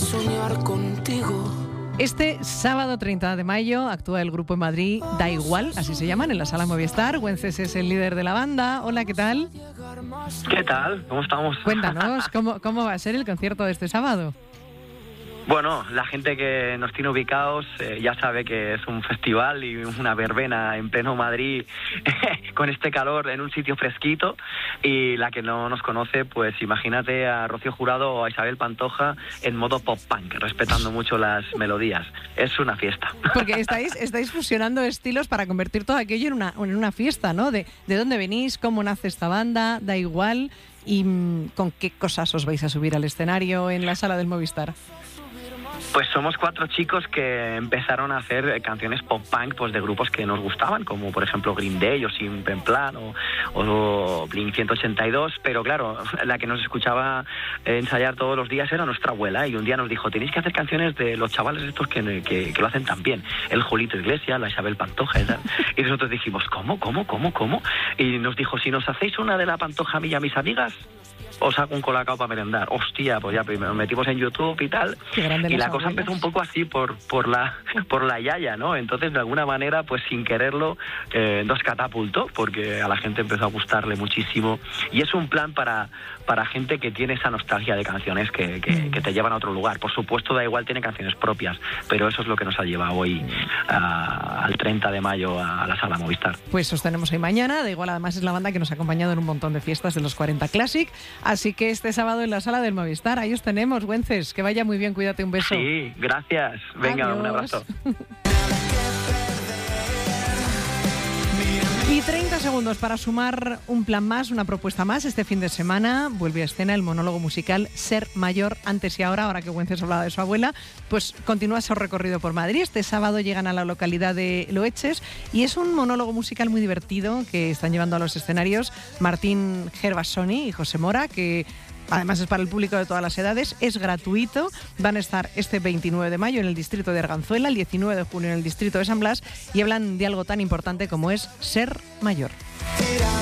soñar contigo. Este sábado 30 de mayo actúa el grupo en Madrid Da Igual, así se llaman, en la Sala Movistar. Güences es el líder de la banda. Hola, ¿qué tal? ¿Qué tal? ¿Cómo estamos? Cuéntanos, ¿cómo va a ser el concierto de este sábado? Bueno, la gente que nos tiene ubicados ya sabe que es un festival y una verbena en pleno Madrid con este calor en un sitio fresquito, y la que no nos conoce, pues imagínate a Rocío Jurado o a Isabel Pantoja en modo pop-punk, respetando mucho las melodías. Es una fiesta. Porque estáis fusionando estilos para convertir todo aquello en una fiesta, ¿no? ¿De dónde venís? ¿Cómo nace esta banda? Da Igual. ¿Y con qué cosas os vais a subir al escenario en la Sala del Movistar? Pues somos 4 chicos que empezaron a hacer canciones pop-punk, pues de grupos que nos gustaban, como por ejemplo Green Day o Simple Plan o Blink-182, pero claro, la que nos escuchaba ensayar todos los días era nuestra abuela, y un día nos dijo: tenéis que hacer canciones de los chavales estos que lo hacen tan bien, el Julito Iglesias, la Isabel Pantoja y tal. Y nosotros dijimos: ¿cómo? Y nos dijo: si nos hacéis una de la Pantoja mía, mis amigas, os hago un colacao para merendar. Hostia, pues ya nos metimos en YouTube y tal, y la cosa empezó un poco así por la yaya, ¿no? Entonces, de alguna manera, pues sin quererlo, nos catapultó, porque a la gente empezó a gustarle muchísimo, y es un plan para gente que tiene esa nostalgia de canciones que te llevan a otro lugar. Por supuesto, Da Igual tiene canciones propias, pero eso es lo que nos ha llevado hoy al 30 de mayo a la Sala Movistar. Pues os tenemos ahí mañana. Da Igual, además, es la banda que nos ha acompañado en un montón de fiestas de los 40 Classic. Así que este sábado en la Sala del Movistar, ahí os tenemos, Güences. Que vaya muy bien, cuídate, un beso. Sí, gracias. Venga, adiós. Un abrazo. Y 30 segundos para sumar un plan más, una propuesta más. Este fin de semana vuelve a escena el monólogo musical Ser Mayor, antes y ahora que Güences hablaba de su abuela, pues continúa su recorrido por Madrid. Este sábado llegan a la localidad de Loeches y es un monólogo musical muy divertido que están llevando a los escenarios Martín Gervasoni y José Mora, que además es para el público de todas las edades, es gratuito. Van a estar este 29 de mayo en el distrito de Arganzuela, el 19 de junio en el distrito de San Blas, y hablan de algo tan importante como es ser mayor.